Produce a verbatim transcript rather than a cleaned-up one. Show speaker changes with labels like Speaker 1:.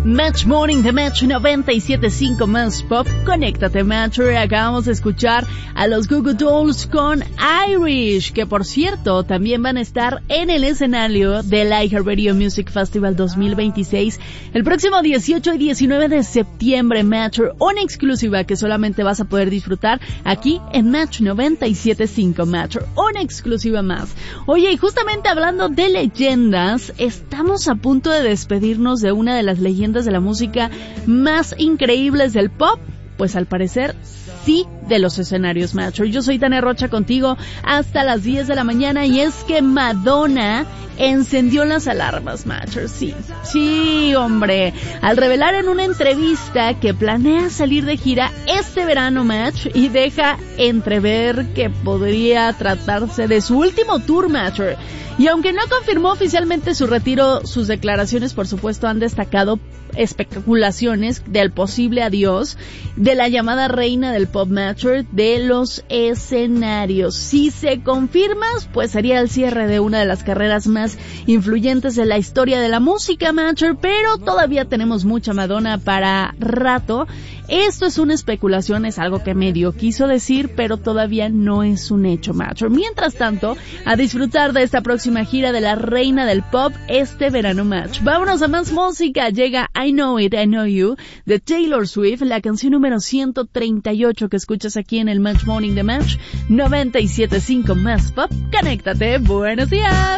Speaker 1: Match Morning de Match noventa y siete punto cinco más Pop. Conéctate, Matcher. Acabamos de escuchar a los Goo Goo Dolls con Irish, que por cierto también van a estar en el escenario del iHeartRadio Music Festival dos mil veintiséis el próximo dieciocho y diecinueve de septiembre, Matcher. Una exclusiva que solamente vas a poder disfrutar aquí en Match noventa y siete punto cinco, Matcher. Una exclusiva más. Oye, y justamente hablando de leyendas, estamos a punto de despedirnos de una de las leyendas de la música más increíbles del pop, pues al parecer sí de los escenarios, Matcher. Yo soy Tania Rocha contigo hasta las diez de la mañana y es que Madonna encendió las alarmas, Matcher. Sí, sí, hombre. Al revelar en una entrevista que planea salir de gira este verano, Match, y deja entrever que podría tratarse de su último tour, Matcher. Y aunque no confirmó oficialmente su retiro, sus declaraciones, por supuesto, han destacado especulaciones del posible adiós de la llamada reina del pop, Matcher, de los escenarios. Si se confirma, pues sería el cierre de una de las carreras más influyentes de la historia de la música, Matcher, pero todavía tenemos mucha Madonna para rato. Esto es una especulación, es algo que medio quiso decir, pero todavía no es un hecho, Matcher. Mientras tanto, a disfrutar de esta próxima gira de la reina del pop este verano, Match. Vámonos a más música. Llega I Know It, I Know You de Taylor Swift, la canción número ciento treinta y ocho que escuchas aquí en el Match Morning de Match noventa y siete punto cinco más Pop. Conéctate, buenos días.